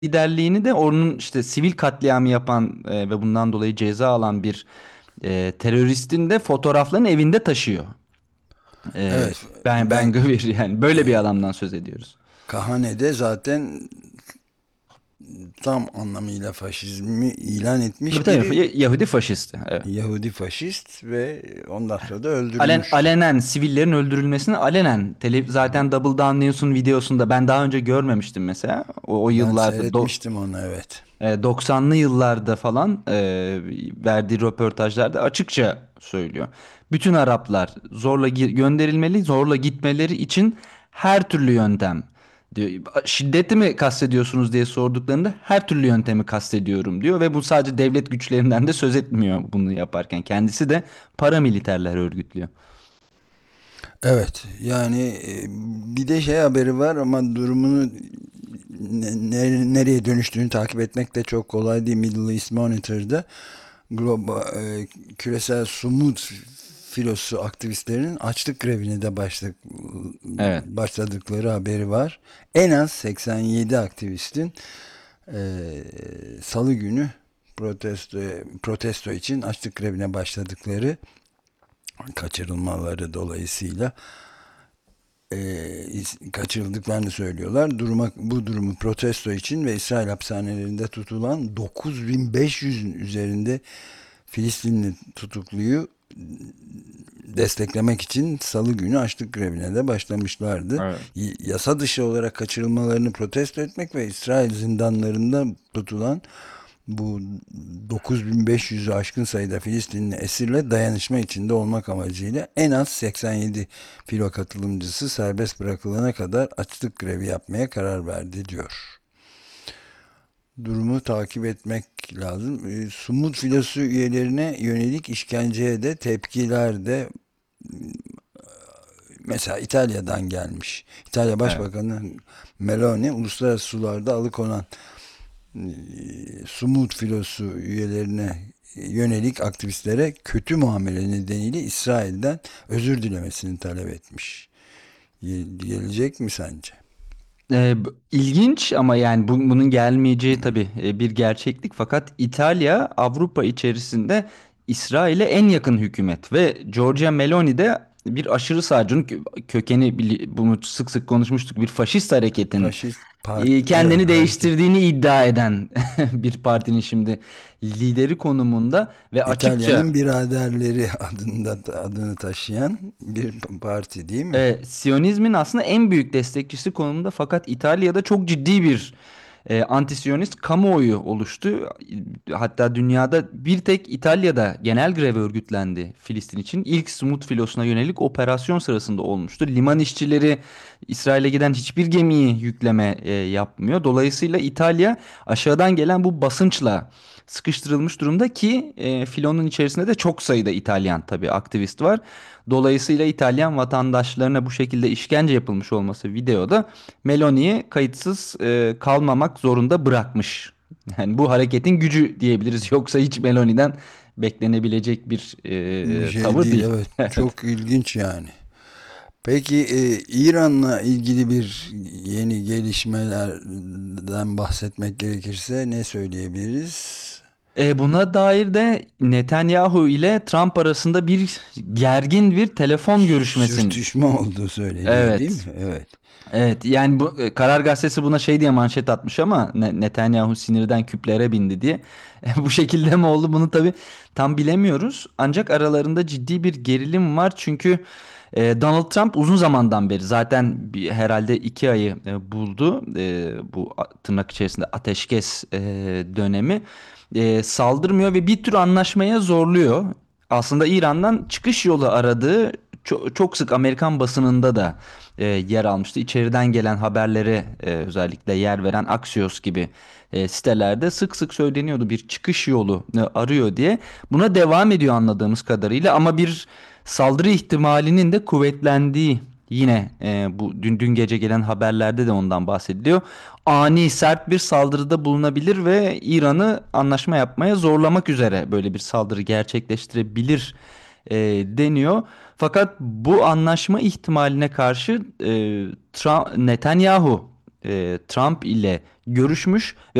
liderliğini de onun işte sivil katliamı yapan ve bundan dolayı ceza alan bir teröristin de fotoğraflarını evinde taşıyor. Evet, Ben ben Gvir, yani böyle bir e, adamdan söz ediyoruz. Kahane'de zaten tam anlamıyla faşizmi ilan Tabii etmiş tabii, biri. Yahudi faşisti. Evet. Yahudi faşist ve ondan sonra da öldürülmüş. Alenen sivillerin öldürülmesini alenen zaten Double Down News'un videosunda ben daha önce görmemiştim mesela. O Ben yıllarda seyretmiştim onu, evet. 90'lı yıllarda falan verdiği röportajlarda açıkça söylüyor. Bütün Araplar zorla gönderilmeli, zorla gitmeleri için her türlü yöntem diyor. Şiddeti mi kastediyorsunuz diye sorduklarında her türlü yöntemi kastediyorum diyor ve bu sadece devlet güçlerinden de söz etmiyor bunu yaparken. Kendisi de paramiliterler örgütlüyor. Evet, yani bir de şey haberi var ama durumunu nereye dönüştüğünü takip etmek de çok kolay değil. Middle East Monitor'da küresel sumut filosu aktivistlerinin açlık grevine de Evet. başladıkları haberi var. En az 87 aktivistin e, Salı günü protesto için açlık grevine başladıkları, kaçırılmaları dolayısıyla kaçırıldıklarını söylüyorlar. Bu durumu protesto için ve İsrail hapishanelerinde tutulan 9500'ün üzerinde Filistinli tutukluyu desteklemek için Salı günü açlık grevine de başlamışlardı. Evet. Yasa dışı olarak kaçırılmalarını protesto etmek ve İsrail zindanlarında tutulan bu 9500'ü aşkın sayıda Filistinli esirle dayanışma içinde olmak amacıyla en az 87 filo katılımcısı serbest bırakılana kadar açlık grevi yapmaya karar verdi diyor. Durumu takip etmek lazım. Sumut filosu üyelerine yönelik işkenceye de tepkiler de mesela İtalya'dan gelmiş. İtalya Evet. Başbakanı Meloni uluslararası sularda alıkonan Sumut filosu üyelerine yönelik aktivistlere kötü muamele nedeniyle İsrail'den özür dilemesini talep etmiş. Gelecek mi sence? İlginç ama yani bunun gelmeyeceği tabii bir gerçeklik. Fakat İtalya Avrupa içerisinde İsrail'e en yakın hükümet ve Giorgia Meloni de bir aşırı sağcının kökeni, bunu sık sık konuşmuştuk, bir faşist hareketin Faşist parti, evet, kendini hareket. değiştirdiğini iddia eden bir partinin şimdi lideri konumunda ve açıkça İtalya'nın biraderleri adını taşıyan bir parti değil mi? Siyonizmin aslında en büyük destekçisi konumunda, fakat İtalya'da çok ciddi bir anti-Siyonist kamuoyu oluştu. Hatta dünyada bir tek İtalya'da genel grev örgütlendi Filistin için. İlk Sumut filosuna yönelik operasyon sırasında olmuştu. Liman işçileri İsrail'e giden hiçbir gemiyi yükleme yapmıyor. Dolayısıyla İtalya aşağıdan gelen bu basınçla sıkıştırılmış durumda ki filonun içerisinde de çok sayıda İtalyan tabii aktivist var. Dolayısıyla İtalyan vatandaşlarına bu şekilde işkence yapılmış olması videoda Meloni'yi kayıtsız kalmamak zorunda bırakmış. Yani bu hareketin gücü diyebiliriz. Yoksa hiç Meloni'den beklenebilecek bir Bir şey tavır değil, değil. evet. Evet. Çok ilginç yani. Peki İran'la ilgili bir yeni gelişmelerden bahsetmek gerekirse ne söyleyebiliriz? Buna dair de Netanyahu ile Trump arasında bir gergin bir telefon görüşmesin. Sürtüşme olduğu söyleniyor değil mi? Evet. Evet. Evet, yani bu Karar Gazetesi buna şey diye manşet atmış ama Netanyahu sinirden küplere bindi diye. Bu şekilde mi oldu bunu tabii tam bilemiyoruz. Ancak aralarında ciddi bir gerilim var çünkü Donald Trump uzun zamandan beri zaten herhalde 2 ayı buldu bu tırnak içerisinde ateşkes dönemi. Saldırmıyor ve bir tür anlaşmaya zorluyor. Aslında İran'dan çıkış yolu aradığı çok sık Amerikan basınında da yer almıştı. İçeriden gelen haberlere özellikle yer veren Axios gibi sitelerde sık sık söyleniyordu, bir çıkış yolu arıyor diye. Buna devam ediyor anladığımız kadarıyla ama bir saldırı ihtimalinin de kuvvetlendiği yine bu dün gece gelen haberlerde de ondan bahsediliyor. Ani sert bir saldırıda bulunabilir ve İran'ı anlaşma yapmaya zorlamak üzere böyle bir saldırı gerçekleştirebilir deniyor. Fakat bu anlaşma ihtimaline karşı Netanyahu Trump ile görüşmüş ve